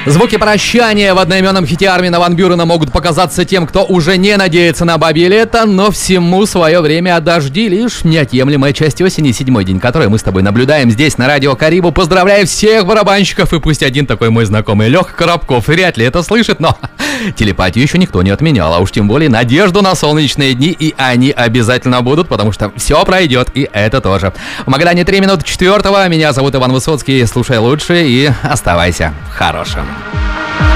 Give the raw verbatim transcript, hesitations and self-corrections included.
Звуки прощания в одноименном хите Армина ван Бюрена могут показаться тем, кто уже не надеется на бабье лето, но всему свое время, а дожди лишь неотъемлемая часть осени, седьмой день, который мы с тобой наблюдаем здесь, на радио Карибу. Поздравляю всех барабанщиков, и пусть один такой мой знакомый Леха Коробков вряд ли это слышит, но телепатию еще никто не отменял, а уж тем более надежду на солнечные дни, и они обязательно будут, потому что все пройдет, и это тоже. В Магадане три минуты четвертого, меня зовут Иван Высоцкий, слушай лучше и оставайся хорошим.